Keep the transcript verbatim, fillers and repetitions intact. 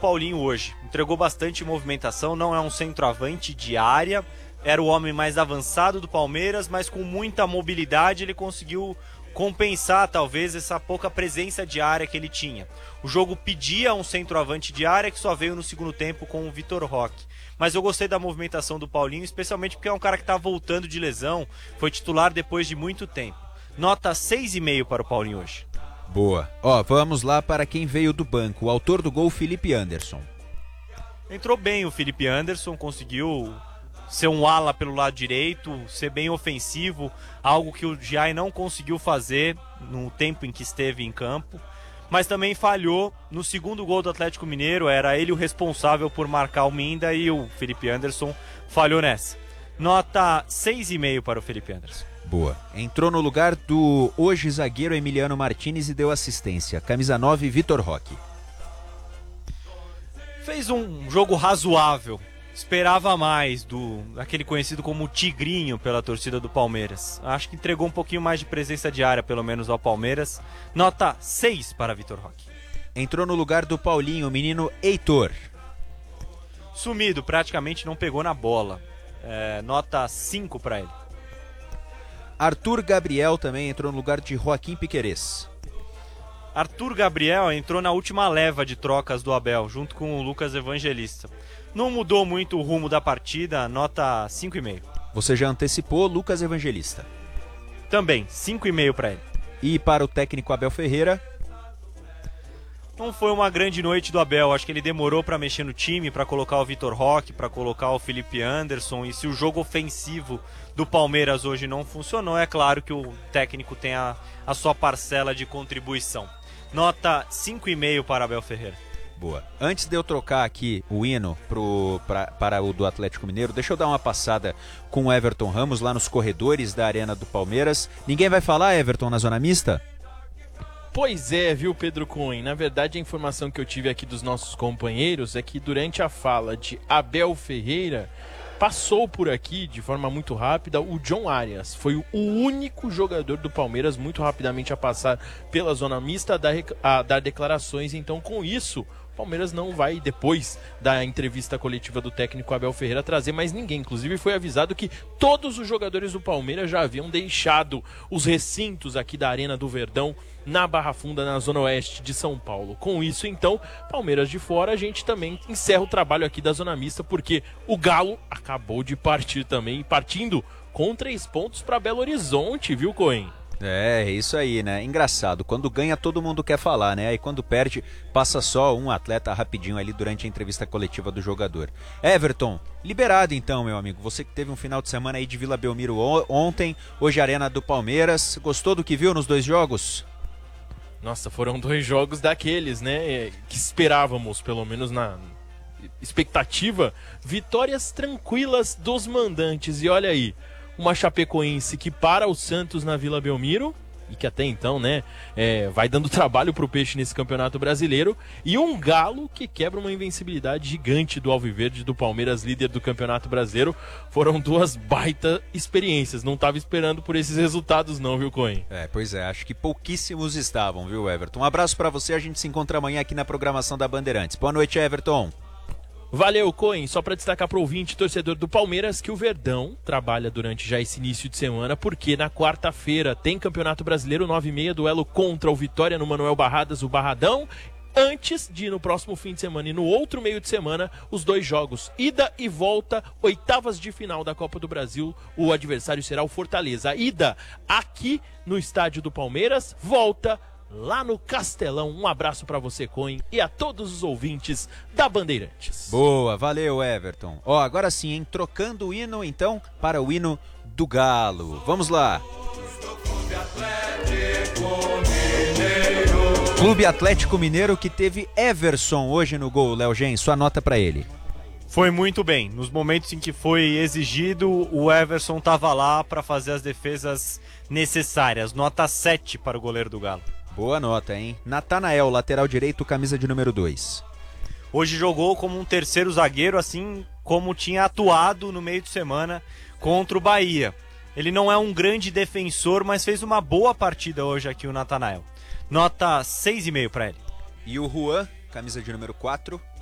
Paulinho hoje. Entregou bastante movimentação, não é um centroavante de área, era o homem mais avançado do Palmeiras, mas com muita mobilidade ele conseguiu compensar talvez essa pouca presença de área que ele tinha. O jogo pedia um centroavante de área que só veio no segundo tempo com o Vitor Roque. Mas eu gostei da movimentação do Paulinho, especialmente porque é um cara que está voltando de lesão, foi titular depois de muito tempo. Nota seis e meio para o Paulinho hoje. Boa. Ó, vamos lá para quem veio do banco. O autor do gol, Felipe Anderson. Entrou bem o Felipe Anderson, conseguiu ser um ala pelo lado direito, ser bem ofensivo, algo que o Giai não conseguiu fazer no tempo em que esteve em campo, mas também falhou no segundo gol do Atlético Mineiro, era ele o responsável por marcar o Minda e o Felipe Anderson falhou nessa. Nota seis e meio para o Felipe Anderson. Boa. Entrou no lugar do hoje zagueiro Emiliano Martinez e deu assistência. Camisa nove, Vitor Roque. Fez um jogo razoável. Esperava mais do aquele conhecido como Tigrinho pela torcida do Palmeiras. Acho que entregou um pouquinho mais de presença de área, pelo menos ao Palmeiras. Nota seis para Vitor Roque. Entrou no lugar do Paulinho, o menino Heitor. Sumido, praticamente não pegou na bola. É, nota cinco para ele. Arthur Gabriel também entrou no lugar de Joaquim Piquerez. Arthur Gabriel entrou na última leva de trocas do Abel, junto com o Lucas Evangelista. Não mudou muito o rumo da partida, nota cinco e meio. Você já antecipou Lucas Evangelista. Também, cinco e meio para ele. E para o técnico Abel Ferreira? Não foi uma grande noite do Abel, acho que ele demorou para mexer no time, para colocar o Vitor Roque, para colocar o Felipe Anderson, e se o jogo ofensivo do Palmeiras hoje não funcionou, é claro que o técnico tem a, a sua parcela de contribuição. Nota cinco e meio para Abel Ferreira. Boa. Antes de eu trocar aqui o hino pro, pra, para o do Atlético Mineiro, deixa eu dar uma passada com o Everton Ramos lá nos corredores da Arena do Palmeiras. Ninguém vai falar, Everton, na zona mista? Pois é, viu, Pedro Cunha? Na verdade, a informação que eu tive aqui dos nossos companheiros é que durante a fala de Abel Ferreira, passou por aqui de forma muito rápida o John Arias. Foi o único jogador do Palmeiras muito rapidamente a passar pela zona mista, a dar, a dar declarações. Então, com isso, o Palmeiras não vai, depois da entrevista coletiva do técnico Abel Ferreira, trazer mais ninguém. Inclusive, foi avisado que todos os jogadores do Palmeiras já haviam deixado os recintos aqui da Arena do Verdão, na Barra Funda, na zona oeste de São Paulo. Com isso, então, Palmeiras de fora, a gente também encerra o trabalho aqui da zona mista, porque o Galo acabou de partir também, partindo com três pontos para Belo Horizonte, viu, Cohen? É, isso aí, né? Engraçado, quando ganha todo mundo quer falar, né? Aí quando perde, passa só um atleta rapidinho ali durante a entrevista coletiva do jogador. Everton, liberado então, meu amigo. Você que teve um final de semana aí de Vila Belmiro ontem, hoje Arena do Palmeiras. Gostou do que viu nos dois jogos? Nossa, foram dois jogos daqueles, né, que esperávamos, pelo menos na expectativa, vitórias tranquilas dos mandantes. E olha aí, uma Chapecoense que para o Santos na Vila Belmiro, e que até então, né, é, vai dando trabalho pro Peixe nesse Campeonato Brasileiro, e um Galo que quebra uma invencibilidade gigante do Alviverde, do Palmeiras, líder do Campeonato Brasileiro. Foram duas baita experiências, não tava esperando por esses resultados não, viu, Cohen? É, pois é, acho que pouquíssimos estavam, viu, Everton? Um abraço pra você, a gente se encontra amanhã aqui na programação da Bandeirantes. Boa noite, Everton. Valeu, Cohen. Só para destacar para o ouvinte, torcedor do Palmeiras, que o Verdão trabalha durante já esse início de semana, porque na quarta-feira tem Campeonato Brasileiro, nove e meia, duelo contra o Vitória no Manuel Barradas, o Barradão. Antes de, no próximo fim de semana e no outro meio de semana, os dois jogos, ida e volta, oitavas de final da Copa do Brasil, o adversário será o Fortaleza. A ida aqui no estádio do Palmeiras, volta lá no Castelão. Um abraço para você, Cohen, e a todos os ouvintes da Bandeirantes. Boa, valeu, Everton. Ó, agora sim, hein? Trocando o hino, então, para o hino do Galo. Vamos lá. Clube Atlético Mineiro, que teve Everson hoje no gol. Léo Gen, sua nota para ele. Foi muito bem. Nos momentos em que foi exigido, o Everson estava lá para fazer as defesas necessárias. Nota sete para o goleiro do Galo. Boa nota, hein? Natanael, lateral direito, camisa de número dois. Hoje jogou como um terceiro zagueiro, assim como tinha atuado no meio de semana contra o Bahia. Ele não é um grande defensor, mas fez uma boa partida hoje aqui o Natanael. Nota seis e meio para ele. E o Juan, camisa de número quatro.